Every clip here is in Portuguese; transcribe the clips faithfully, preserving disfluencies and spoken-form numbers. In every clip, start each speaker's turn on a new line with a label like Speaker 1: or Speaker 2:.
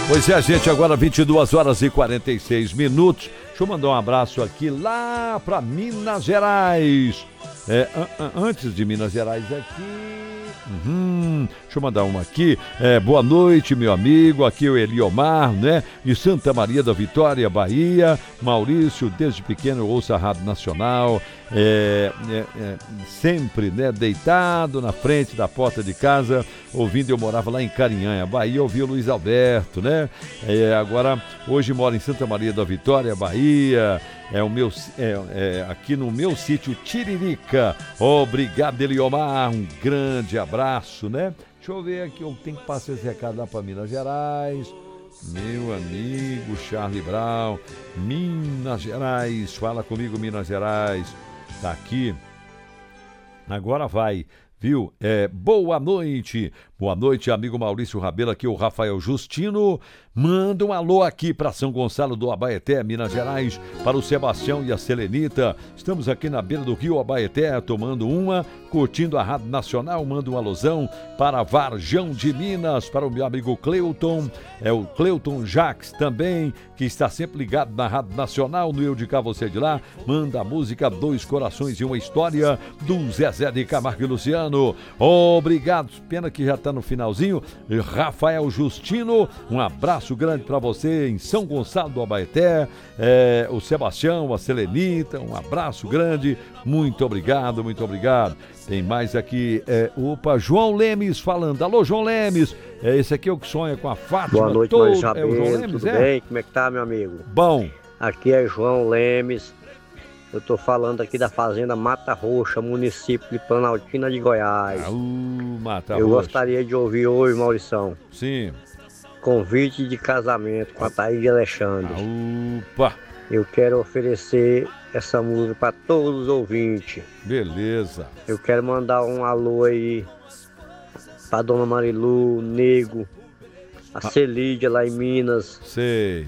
Speaker 1: Pois é, gente, agora vinte e duas horas e quarenta e seis minutos. Deixa eu mandar um abraço aqui lá para Minas Gerais. É, an- an- antes de Minas Gerais aqui... Uhum, deixa eu mandar uma aqui. É, boa noite, meu amigo. Aqui é o Eliomar, né? De Santa Maria da Vitória, Bahia. Maurício, desde pequeno eu ouço a Rádio Nacional. É, é, é, sempre, né? Deitado na frente da porta de casa, ouvindo. Eu morava lá em Carinhanha, Bahia. Ouvi o Luiz Alberto, né? É, agora, hoje moro em Santa Maria da Vitória, Bahia. É o meu, é, é, aqui no meu sítio Tiririca. Obrigado, Eliomar. Um grande abraço, né? Deixa eu ver aqui, eu tenho que passar esse recado lá para Minas Gerais. Meu amigo Charlie Brown, Minas Gerais, fala comigo, Minas Gerais. Tá aqui. Agora vai, viu? É, boa noite. Boa noite, amigo Maurício Rabelo, aqui o Rafael Justino. Manda um alô aqui para São Gonçalo do Abaeté, Minas Gerais, para o Sebastião e a Selenita. Estamos aqui na beira do rio Abaeté, tomando uma, curtindo a Rádio Nacional. Manda um alusão para Varjão de Minas, para o meu amigo Cleuton, é o Cleuton Jacques também, que está sempre ligado na Rádio Nacional, no Eu de Cá, Você de Lá. Manda a música Dois Corações e uma História, do Zezé de Camargo e Luciano. Obrigado, pena que já está no finalzinho. Rafael Justino, um abraço grande para você em São Gonçalo do Abaeté, é, o Sebastião, a Selenita, um abraço grande, muito obrigado, muito obrigado. Tem mais aqui, é, opa, João Lemes falando. Alô, João Lemes, é, esse aqui é o que sonha com a Fátima.
Speaker 2: Boa noite,
Speaker 1: todo...
Speaker 2: Maurício
Speaker 1: é o João
Speaker 2: Rabelo,
Speaker 1: Lemes,
Speaker 2: tudo
Speaker 1: é?
Speaker 2: bem? Como é que tá, meu amigo?
Speaker 1: Bom.
Speaker 2: Aqui é João Lemes, eu tô falando aqui da Fazenda Mata Roxa, município de Planaltina de Goiás.
Speaker 1: Ah, uh, Mata
Speaker 2: eu
Speaker 1: Roxa.
Speaker 2: gostaria de ouvir hoje, Maurição.
Speaker 1: Sim.
Speaker 2: Convite de casamento com a Thaís de Alexandre.
Speaker 1: Opa!
Speaker 2: Eu quero oferecer essa música para todos os ouvintes.
Speaker 1: Beleza.
Speaker 2: Eu quero mandar um alô aí para Dona Marilu, Nego, a ah. Celídia lá em Minas.
Speaker 1: Sei.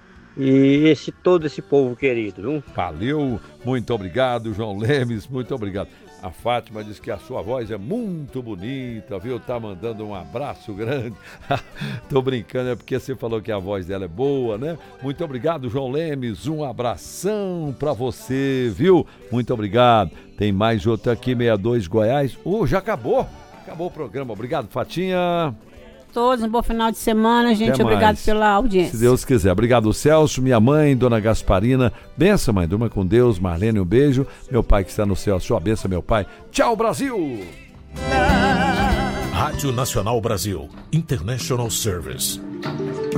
Speaker 2: E esse, todo esse povo querido, viu?
Speaker 1: Valeu, muito obrigado, João Lemes, muito obrigado. A Fátima diz que a sua voz é muito bonita, viu? Tá mandando um abraço grande. Tô brincando, é porque você falou que a voz dela é boa, né? Muito obrigado, João Lemes, um abração pra você, viu? Muito obrigado. Tem mais outro aqui, sessenta e dois Goiás. Uh, já acabou? Acabou o programa. Obrigado, Fatinha.
Speaker 3: Todos, um bom final de semana, gente. Obrigado pela audiência.
Speaker 1: Se Deus quiser. Obrigado, Celso, minha mãe, Dona Gasparina. Benção, mãe. Durma com Deus. Marlene, um beijo. Meu pai que está no céu, a sua benção, meu pai. Tchau, Brasil!
Speaker 4: Rádio Nacional Brasil. International Service.